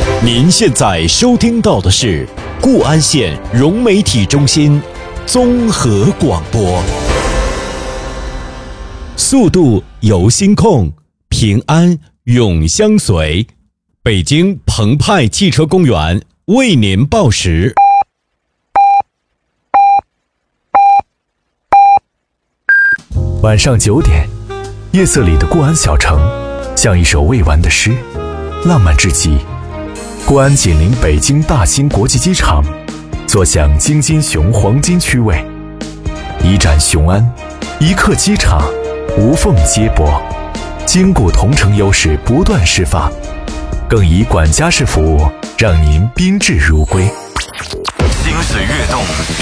您现在收听到的是固安县融媒体中心综合广播。速度由心控，平安永相随。北京澎湃汽车公园为您报时。 晚上9点，夜色里的固安小城像一首未完的诗，浪漫至极。固安紧邻北京大兴国际机场，坐享京津雄黄金区位，一站雄安，一刻机场，无缝接驳，坚固同城优势不断释放，更以管家式服务让您宾至如归。 心随跃动，